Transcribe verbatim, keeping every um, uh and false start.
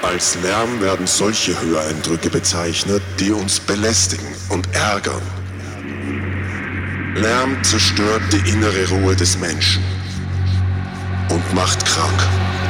Als Lärm werden solche Höreindrücke bezeichnet, die uns belästigen und ärgern. Lärm zerstört die innere Ruhe des Menschen und macht krank.